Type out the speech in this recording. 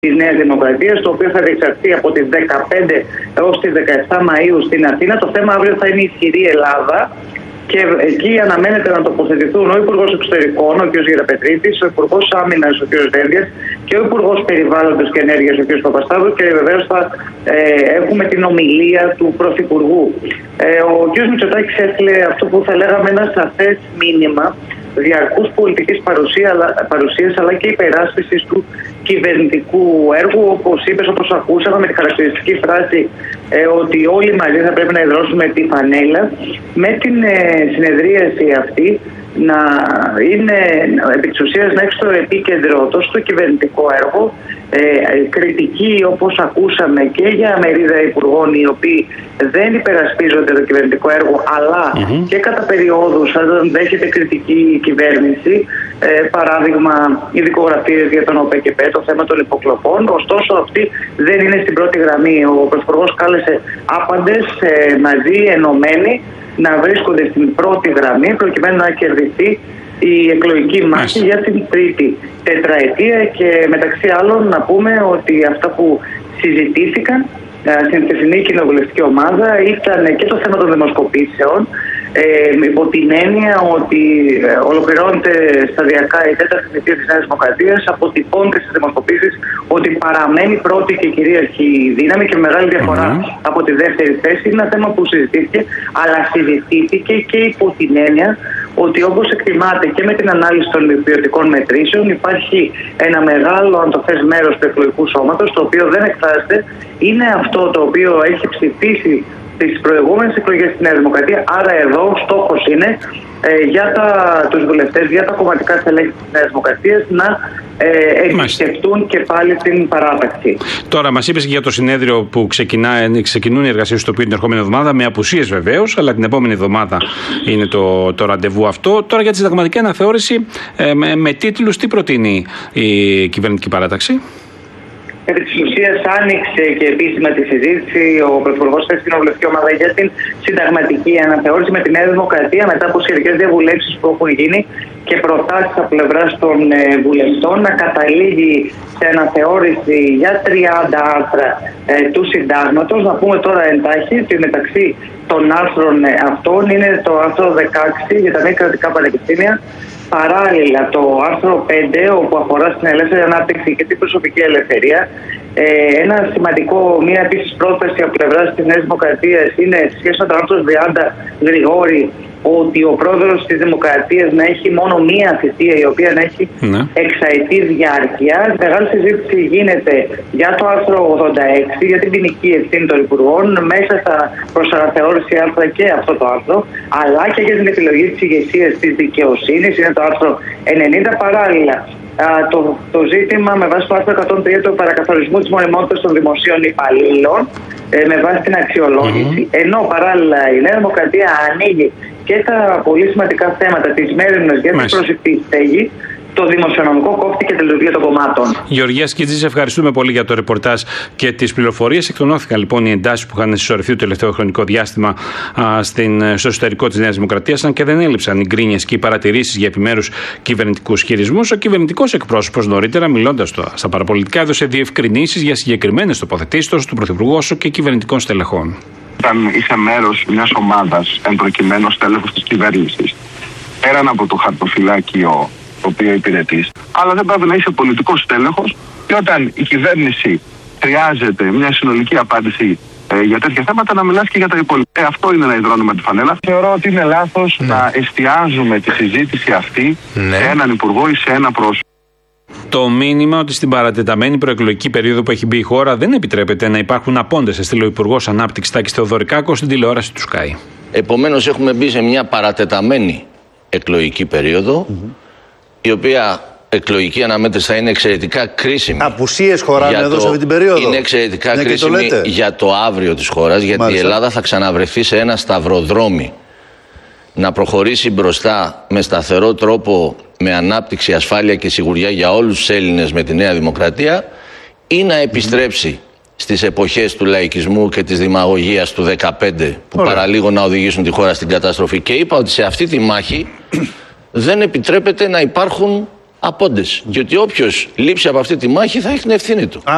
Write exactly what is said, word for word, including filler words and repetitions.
της Νέας Δημοκρατίας, το οποίο θα διεξαχθεί από τις δεκαπέντε έως τις δεκαεπτά Μαΐου στην Αθήνα. Το θέμα αύριο θα είναι η ισχυρή Ελλάδα. Και εκεί αναμένεται να τοποθετηθούν ο Υπουργός Εξωτερικών, ο κ. Γεραπετρίτης, ο Υπουργός Άμυνας, ο κ. Δένδιας, και ο Υπουργός Περιβάλλοντος και Ενέργειας, ο κ. Παπασταύρου, και βεβαίως θα ε, έχουμε την ομιλία του Πρωθυπουργού. Ε, ο κ. Μητσοτάκης έστειλε αυτό που θα λέγαμε ένα σαφές μήνυμα διαρκούς πολιτικής παρουσία, παρουσίας αλλά και υπεράσπισης του κυβερνητικού έργου, όπως είπες, όπως ακούσαμε, με τη χαρακτηριστική φράση ε, ότι όλοι μαζί θα πρέπει να ιδρώσουμε τη φανέλα. Με την ε, συνεδρίαση αυτή να είναι επί της ουσίας να έχει στο επίκεντρο τόσο το κυβερνητικό έργο, ε, κριτική όπως ακούσαμε και για μερίδα υπουργών οι οποίοι δεν υπερασπίζονται το κυβερνητικό έργο, αλλά mm-hmm. και κατά περιόδους όταν δέχεται κριτική η κυβέρνηση, ε, παράδειγμα οι δικογραφίες για τον ΟΠΕΚΕΠΕ, το θέμα των υποκλοπών. Ωστόσο αυτοί δεν είναι στην πρώτη γραμμή. Ο Πρωθυπουργός κάλεσε άπαντες ε, μαζί, ενωμένοι, να βρίσκονται στην πρώτη γραμμή προκειμένου να κερδιθεί η εκλογική μάχη για την τρίτη τετραετία. Και μεταξύ άλλων να πούμε ότι αυτά που συζητήθηκαν στην χθεσινή κοινοβουλευτική ομάδα ήταν και το θέμα των δημοσκοπήσεων, ε, υπό την έννοια ότι ε, ολοκληρώνεται σταδιακά η τέταρτη θητεία της Νέας Δημοκρατίας, αποτυπώνεται στις δημοσκοπήσεις ότι παραμένει πρώτη και κυρίαρχη δύναμη και μεγάλη διαφορά mm-hmm. από τη δεύτερη θέση. Είναι ένα θέμα που συζητήθηκε, αλλά συζητήθηκε και υπό την έννοια ότι όπως εκτιμάται και με την ανάλυση των ποιοτικών μετρήσεων υπάρχει ένα μεγάλο, αν το θες, μέρος του εκλογικού σώματος, το οποίο δεν εκφράζεται, είναι αυτό το οποίο έχει ψηφίσει τις προηγούμενες εκλογές στη Νέα Δημοκρατία. Άρα εδώ ο στόχος είναι ε, για τα, τους βουλευτές, για τα κομματικά στελέχη της Νέας Δημοκρατίας να ε, επισκεφτούν και πάλι την παράταξη. Τώρα μας είπες και για το συνέδριο που ξεκινά, ξεκινούν οι εργασίες στο οποίο την ερχόμενη εβδομάδα, με απουσίες βεβαίως, αλλά την επόμενη εβδομάδα είναι το, το ραντεβού αυτό. Τώρα για τη συνταγματική αναθεώρηση, ε, με, με τίτλους, τι προτείνει η κυβερνητική παράταξη? Επί της ουσίας άνοιξε και επίσημα τη συζήτηση ο Πρωθυπουργός στην κοινοβουλευτική ομάδα για την συνταγματική αναθεώρηση με τη Νέα Δημοκρατία, μετά από σχετικές διαβουλεύσεις που έχουν γίνει και προτάσεις από πλευράς των ε, βουλευτών, να καταλήγει σε αναθεώρηση για τριάντα άρθρα ε, του συντάγματος. Να πούμε τώρα εντάχει ότι μεταξύ των άρθρων ε, αυτών είναι το άρθρο δεκαέξι για τα μη κρατικά πανεπιστήμια. Παράλληλα, το άρθρο πέντε, όπου αφορά στην ελεύθερη ανάπτυξη και την προσωπική ελευθερία. Ε, ένα σημαντικό, μία επίσης πρόταση από πλευράς της Νέας Δημοκρατίας είναι σχέση με το άρθρο τριάντα, Γρηγόρη, ότι ο πρόεδρος της Δημοκρατίας να έχει μόνο μία θητεία, η οποία να έχει ναι. εξαετή διάρκεια. Μεγάλη συζήτηση γίνεται για το άρθρο ογδόντα έξι, για την ποινική ευθύνη των υπουργών, μέσα στα προσαναθεώρηση άρθρα και αυτό το άρθρο, αλλά και για την επιλογή της ηγεσίας της δικαιοσύνης, είναι το άρθρο ενενήντα. Παράλληλα, το, το ζήτημα με βάση το άρθρο εκατόν τρία του παρακαθορισμού της μονιμότητας των δημοσίων υπαλλήλων, με βάση την αξιολόγηση, mm-hmm. ενώ παράλληλα η Νέα Δημοκρατία ανοίγει και τα πολύ σημαντικά θέματα της μέρημνας για την προσιτή στέγη, το δημοσιονομικό κόφτη και τη λειτουργία των κομμάτων. Γεωργία Σκίτζη, σε ευχαριστούμε πολύ για το ρεπορτάζ και τις πληροφορίες. Εκτονώθηκαν λοιπόν οι εντάσεις που είχαν συσσωρευτεί το τελευταίο χρονικό διάστημα α, στην, στο εσωτερικό της Νέας Δημοκρατίας, αν και δεν έλειψαν οι γκρίνιες και οι παρατηρήσεις για επιμέρους κυβερνητικούς χειρισμούς. Ο κυβερνητικός εκπρόσωπος νωρίτερα, μιλώντας στα παραπολιτικά, έδωσε διευκρινήσεις για συγκεκριμένες τοποθετήσεις τόσο του Πρωθυπουργού όσο και κυβερνητικών στελεχών. Όταν είσαι μέρος μιας ομάδας, εν προκειμένου στέλεχος της κυβέρνησης, πέραν από το χαρτοφυλάκιο το οποίο υπηρετείς, αλλά δεν πρέπει να είσαι πολιτικός στέλεχος, και όταν η κυβέρνηση χρειάζεται μια συνολική απάντηση ε, για τέτοια θέματα, να μιλάς και για τα υπόλοιπα. Ε, αυτό είναι να ιδρώνουμε τη φανέλα. Θεωρώ ότι είναι λάθος ναι. να εστιάζουμε τη συζήτηση αυτή ναι. σε έναν υπουργό ή σε ένα πρόσωπο. Το μήνυμα ότι στην παρατεταμένη προεκλογική περίοδο που έχει μπει η χώρα δεν επιτρέπεται να υπάρχουν απόντες, έστειλε ο Υπουργός Ανάπτυξης Τάκης Θεοδωρικάκος στην τηλεόραση του Sky. Επομένως, έχουμε μπει σε μια παρατεταμένη εκλογική περίοδο, mm-hmm. η οποία εκλογική αναμέτρηση θα είναι εξαιρετικά κρίσιμη. Απουσίες χωράνε εδώ σε αυτή την περίοδο. Είναι εξαιρετικά ναι, κρίσιμη για το αύριο της χώρας, γιατί Μάλιστα. η Ελλάδα θα ξαναβρεθεί σε ένα σταυροδρόμι. Να προχωρήσει μπροστά με σταθερό τρόπο, με ανάπτυξη, ασφάλεια και σιγουριά για όλους τους Έλληνες με τη Νέα Δημοκρατία, ή να επιστρέψει mm. στις εποχές του λαϊκισμού και της δημαγωγίας του δεκαπέντε, που Ωραία. παραλίγο να οδηγήσουν τη χώρα στην καταστροφή. Και είπα ότι σε αυτή τη μάχη δεν επιτρέπεται να υπάρχουν απόντες. Και ότι όποιος λείψει από αυτή τη μάχη θα έχει την ευθύνη του.